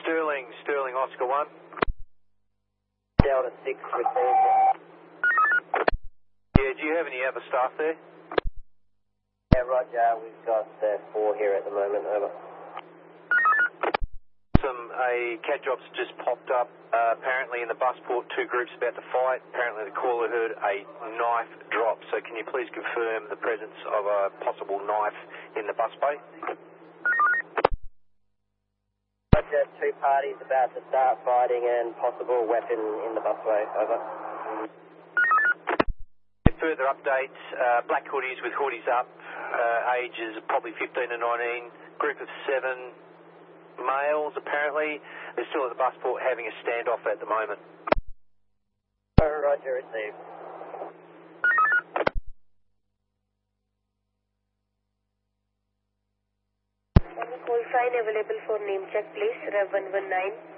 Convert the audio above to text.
Sterling, Oscar 1. Delta 6 received. Yeah, do you have any other staff there? Yeah, roger, we've got 4 here at the moment, over. A CAD job's just popped up. Apparently in the busport, 2 groups about to fight. Apparently the caller heard a knife drop. So can you please confirm the presence of a possible knife in the bus bay? Roger, 2 parties about to start fighting and possible weapon in the busway, over. Further updates, black hoodies with hoodies up, ages probably 15 to 19, group of 7 males apparently. They're still at the busport having a standoff at the moment. Roger, received. Call sign available for name check please, Rev 119.